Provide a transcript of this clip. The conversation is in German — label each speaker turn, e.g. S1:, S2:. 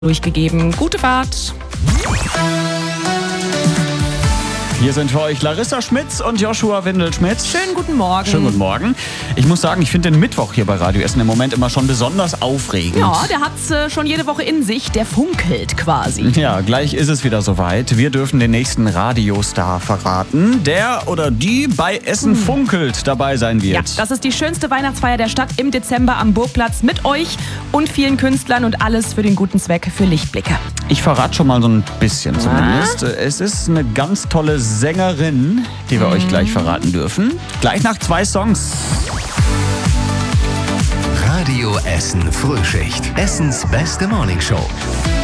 S1: durchgegeben. Gute Fahrt!
S2: Hier sind für euch Larissa Schmitz und Joshua Windelschmidt.
S1: Schönen guten Morgen.
S2: Schönen guten Morgen. Ich muss sagen, ich finde den Mittwoch hier bei Radio Essen im Moment immer schon besonders aufregend.
S1: Ja, der hat's schon jede Woche in sich. Der funkelt quasi.
S2: Ja, gleich ist es wieder soweit. Wir dürfen den nächsten Radiostar verraten, der oder die bei Essen funkelt dabei sein wird.
S1: Ja, das ist die schönste Weihnachtsfeier der Stadt im Dezember am Burgplatz mit euch und vielen Künstlern und alles für den guten Zweck für Lichtblicke.
S2: Ich verrate schon mal so ein bisschen zumindest. Es ist eine ganz tolle Sängerin, die wir euch gleich verraten dürfen. Gleich nach 2 Songs.
S3: Radio Essen Frühschicht. Essens beste Morningshow.